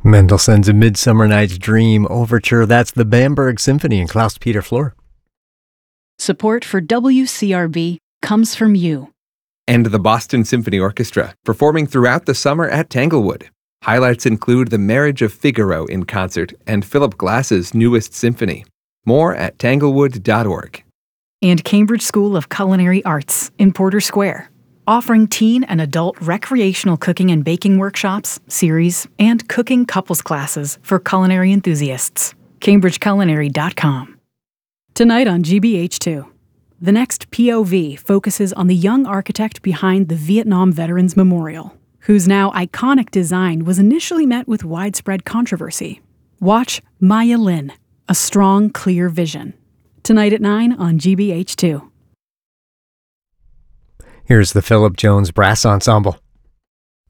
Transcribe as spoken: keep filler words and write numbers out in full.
Mendelssohn's A Midsummer Night's Dream Overture. That's the Bamberg Symphony and Klaus-Peter Flor. Support for W C R B comes from you. And the Boston Symphony Orchestra, performing throughout the summer at Tanglewood. Highlights include The Marriage of Figaro in concert and Philip Glass's newest symphony. More at tanglewood dot org. And Cambridge School of Culinary Arts in Porter Square, offering teen and adult recreational cooking and baking workshops, series, and cooking couples classes for culinary enthusiasts. cambridge culinary dot com. Tonight on G B H two, the next P O V focuses on the young architect behind the Vietnam Veterans Memorial, whose now iconic design was initially met with widespread controversy. Watch Maya Lin, A Strong, Clear Vision. Tonight at nine on G B H two. Here's the Philip Jones Brass Ensemble.